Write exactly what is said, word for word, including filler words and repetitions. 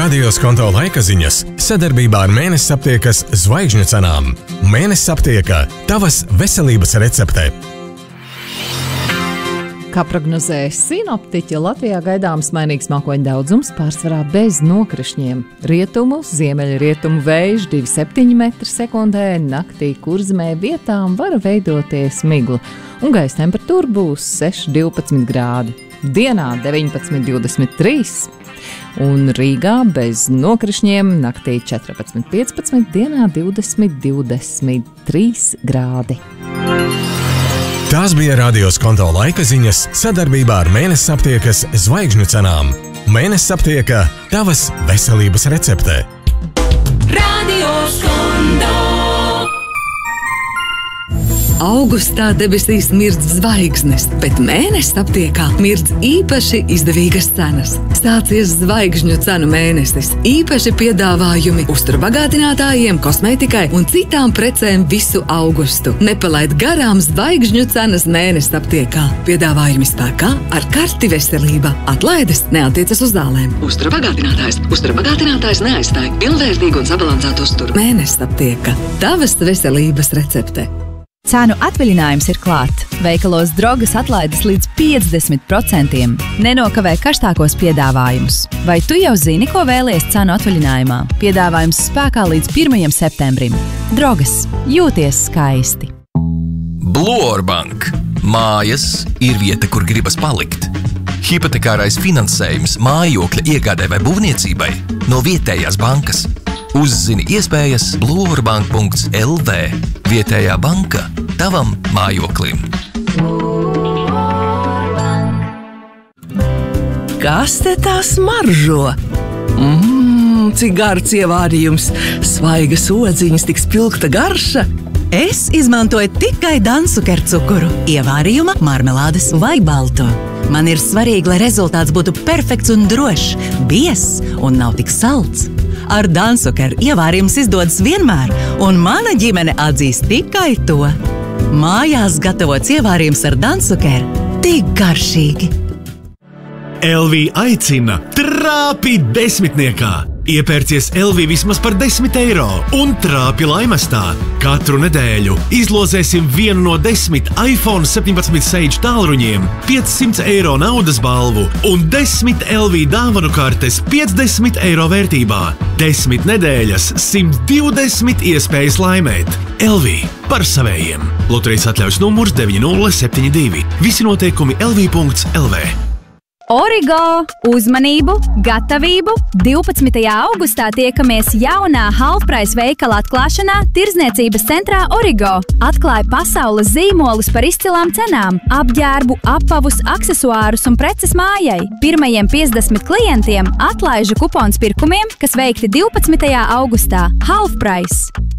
Radio Skonto laika ziņas sadarbībā ar Mēnesis aptiekas zvaigžņu cenām. Mēnesis aptieka – tavas veselības recepte. Kā prognozēja sinoptiķi, Latvijā gaidāms mainīgs mākoņu daudzums, pārsvarā bez nokrišņiem. Rietumu, ziemeļrietumu vējš divi komats septiņi metri sekundē, naktī Kurzemē vietām var veidoties migla, un gaisa temperatūra būs seši divpadsmit grādi. Dienā deviņpadsmit divdesmit trīs, un Rīgā bez nokrišņiem naktī četrpadsmit piecpadsmit, dienā divdesmit divdesmit trīs grādi. Tās bija Radio Skonto laika ziņas sadarbībā ar Mēnesis aptiekas zvaigžņu cenām. Mēnesis aptieka – tavas veselības recepte. Radio Skonto. Augustā debesīs mirdz zvaigznes, bet Mēnesis aptiekā mirdz īpaši izdevīgas cenas. Sācies zvaigžņu cenu mēnesis, īpaši piedāvājumi uzturbagātinātājiem, kosmētikai un citām precēm visu augustu. Nepalaid garām zvaigžņu cenas Mēnesis aptiekā. Piedāvājumi spēkā ar karti veselība. Atlaides neatiecas uz zālēm. Uzturbagātinātājs. Uzturbagātinātājs neaizstāj pilnvērtīgu un sabalansētu uzturu. Mēnesis aptieka. Tavas veselības recepte. Cenu atvaļinājums ir klāt. Veikalos Drogas atlaides līdz piecdesmit procentiem. Nenokavē karstākos piedāvājumus. Vai tu jau zini, ko vēlies cenu atvaļinājumā? Piedāvājums spēkā līdz pirmajam septembrim. Drogas. Jūties skaisti. Bluorbank. Mājas ir vieta, kur gribas palikt. Hipotekārais finansējums mājokļa iegādē vai būvniecībai no vietējās bankas. Uzzini iespējas bluorbank punkts el vē. Vietējā banka tavam mājoklim. Kas te tā smaržo? Mmm, cik gards ievārījums. Svaigas odziņas, tik spilgta garša. Es izmantoju tikai Dansuker cukuru. Ievārījuma, marmelādes vai balto. Man ir svarīgi, lai rezultāts būtu perfekts un drošs, biezs un nav tik salds. Ar Dansuker ievārījums izdodas vienmēr, un mana ģimene atzīst tikai to. Mājās gatavots ievārījums ar Dansuker tik garšīgi. el vī aicina trāpi desmitniekā. Iepērcies el vī vismaz par desmit eiro un trāpi laimestā. Katru nedēļu izlozēsim vienu no desmit iPhone septiņpadsmit Sage tālruņiem, piecsimt eiro naudas balvu un desmit el vī dāvanu kartes piecdesmit eiro vērtībā. desmit nedēļas, simt divdesmit iespējas laimēt. el vī par savējiem. Loterijas atļaujas numurs deviņi nulle septiņi divi. Visi noteikumi el vī punkts el vē. Origo! Uzmanību, gatavību! divpadsmitajā augustā tiekamies jaunā Halfprice veikala atklāšanā Tirdzniecības centrā Origo. Atklāj pasaules zīmolus par izcilām cenām, apģērbu, apavus, aksesuārus un preces mājai. Pirmajiem piecdesmit klientiem atlaižu kupons pirkumiem, kas veikti divpadsmitajā augustā. Halfprice!